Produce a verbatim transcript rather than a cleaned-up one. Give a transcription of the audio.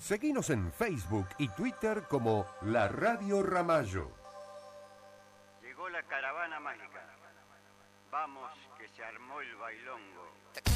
Seguinos en Facebook y Twitter como La Radio Ramallo. Llegó la caravana mágica. Vamos, que se armó el bailongo.